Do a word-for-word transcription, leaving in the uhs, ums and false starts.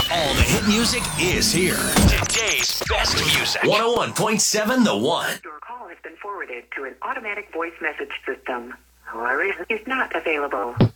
All the hit music is here. Today's best music. one oh one point seven The One. Your call has been forwarded to an automatic voice message system. However, is not available.